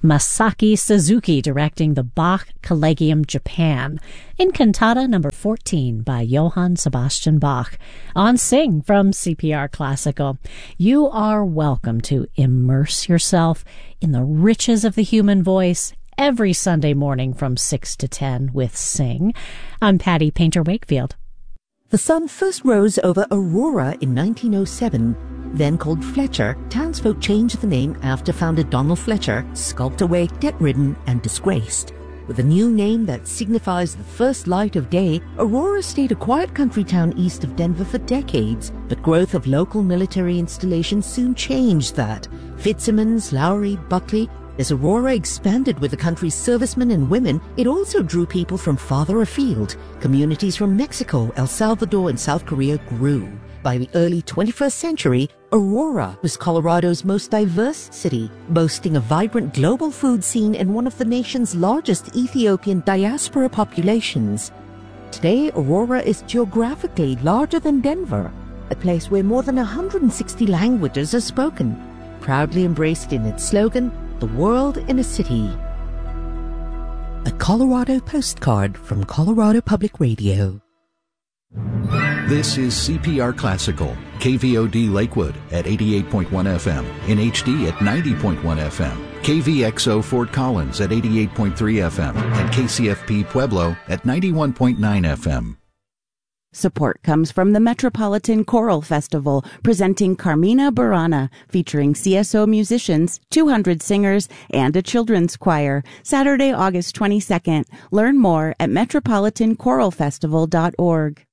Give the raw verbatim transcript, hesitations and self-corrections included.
Masaki Suzuki directing the Bach Collegium Japan in Cantata number fourteen by Johann Sebastian Bach. On Sing from C P R Classical. You are welcome to immerse yourself in the riches of the human voice every Sunday morning from six to ten with Sing. I'm Patty Painter Wakefield. The sun first rose over Aurora in nineteen oh seven. Then called Fletcher, townsfolk changed the name after founder Donald Fletcher skulked away debt-ridden and disgraced. With a new name that signifies the first light of day, Aurora stayed a quiet country town east of Denver for decades, but growth of local military installations soon changed that. Fitzsimmons, Lowry, Buckley. As Aurora expanded with the country's servicemen and women, it also drew people from farther afield. Communities from Mexico, El Salvador, and South Korea grew. By the early twenty-first century, Aurora was Colorado's most diverse city, boasting a vibrant global food scene and one of the nation's largest Ethiopian diaspora populations. Today, Aurora is geographically larger than Denver, a place where more than one hundred sixty languages are spoken, proudly embraced in its slogan, "The World in a City." A Colorado postcard from Colorado Public Radio. This is C P R Classical, K V O D Lakewood at eighty-eight point one F M, in H D at ninety point one F M, K V X O Fort Collins at eighty-eight point three F M, and K C F P Pueblo at ninety-one point nine F M. Support comes from the Metropolitan Choral Festival, presenting Carmina Burana, featuring C S O musicians, two hundred singers, and a children's choir, Saturday, August twenty-second. Learn more at metropolitan choral festival dot org.